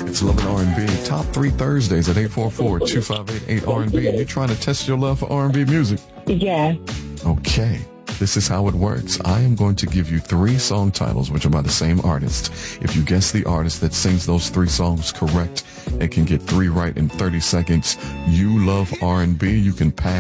It's Love and R&B. Top 3 Thursdays at 844-258-8R&B. You trying to test your love for R&B music? Yeah. Okay. This is how it works. I am going to give you 3 song titles, which are by the same artist. If you guess the artist that sings those 3 songs correct and can get 3 right in 30 seconds, you love R&B, you can pass